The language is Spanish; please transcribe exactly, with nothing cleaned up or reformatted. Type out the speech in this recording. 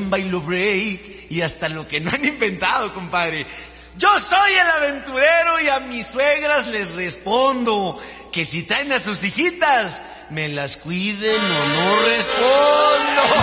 también bailo break y hasta lo que no han inventado, compadre. Yo soy el aventurero y a mis suegras les respondo que si traen a sus hijitas, me las cuiden o no respondo.